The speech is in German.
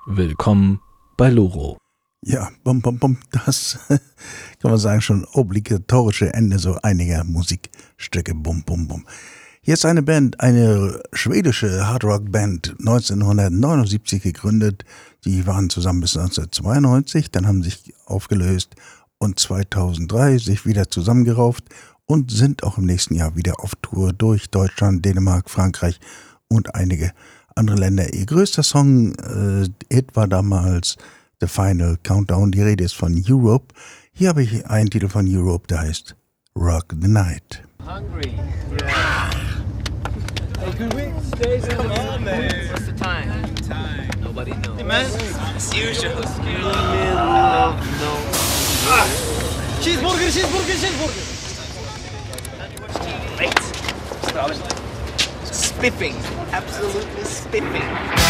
Willkommen bei Loro. Ja, das kann man sagen, schon obligatorische Ende so einiger Musikstücke. Hier ist eine Band, eine schwedische Hardrock-Band, 1979 gegründet. Die waren zusammen bis 1992, dann haben sich aufgelöst und 2003 sich wieder zusammengerauft und sind auch im nächsten Jahr wieder auf Tour durch Deutschland, Dänemark, Frankreich und einige andere Länder. Ihr größter Song Hit war damals The Final Countdown. Die Rede ist von Europe. Hier habe ich einen Titel von Europe, der heißt Rock the Night. Hungry. Yeah. Hey, could we stay there? Come on, man. What's the time? Nobody knows. Hey, man. As usual. Cheeseburger. Great. Spiffing. Absolutely spiffing.